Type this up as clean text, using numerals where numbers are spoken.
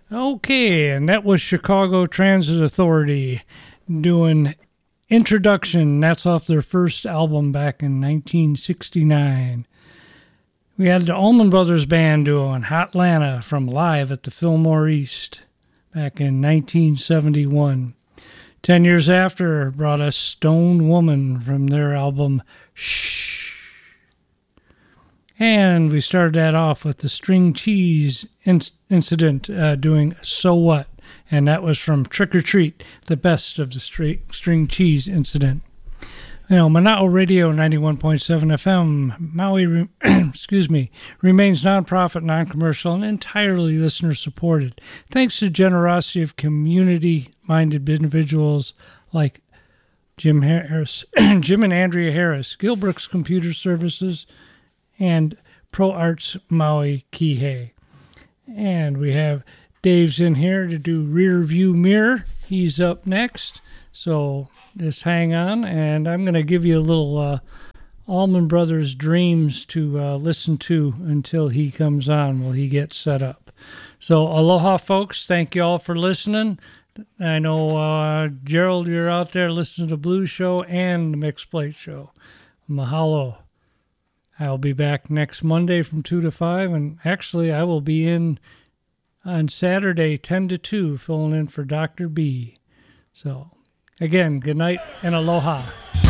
Okay, and that was Chicago Transit Authority doing Introduction. That's off their first album back in 1969. We had the Allman Brothers Band doing Hotlanta from Live at the Fillmore East back in 1971. 10 years after brought us Stone Woman from their album Shh. And we started that off with the String Cheese Incident doing So What? And that was from Trick or Treat, the best of the String Cheese Incident. You know, Manao Radio 91.7 FM, Maui, remains nonprofit, non-commercial, and entirely listener-supported, thanks to the generosity of community-minded individuals like Jim Harris, Jim and Andrea Harris, Gilbrooks Computer Services, and Pro Arts Maui Kihei. And we have Dave's in here to do Rear View Mirror. He's up next. So just hang on, and I'm going to give you a little Allman Brothers Dreams to listen to until he comes on while he gets set up. So aloha, folks. Thank you all for listening. I know, Gerald, you're out there listening to the Blues Show and the Mixed Plate Show. Mahalo. I'll be back next Monday from 2 to 5, and actually I will be in on Saturday 10 to 2 filling in for Dr. B. So... again, good night and aloha.